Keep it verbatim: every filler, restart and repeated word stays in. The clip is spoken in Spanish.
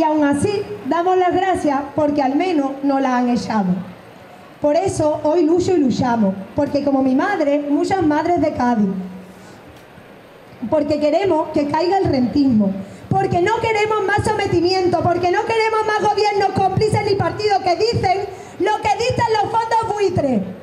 y aún así damos las gracias porque al menos no la han echado. Por eso hoy lucho y luchamos, porque como mi madre, muchas madres de Cádiz, porque queremos que caiga el rentismo, porque no queremos más sometimiento, porque no queremos más gobiernos cómplices ni partidos que dicen lo que dicen los fondos buitres.